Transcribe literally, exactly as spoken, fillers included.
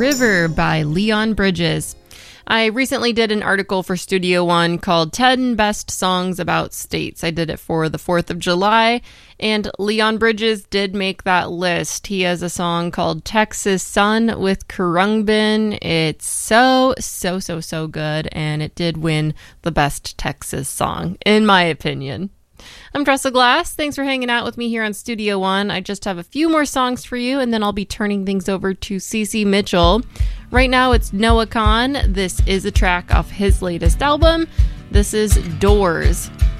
River by Leon Bridges. I recently did an article for Studio One called ten Best Songs About States. I did it for the fourth of July, and Leon Bridges did make that list. He has a song called Texas Sun with Khruangbin. It's so, so, so, so good, and it did win the best Texas song, in my opinion. I'm Tressa Glass. Thanks for hanging out with me here on Studio One. I just have a few more songs for you, and then I'll be turning things over to Cece Mitchell. Right now, it's Noah Kahan. This is a track off his latest album. This is Doors.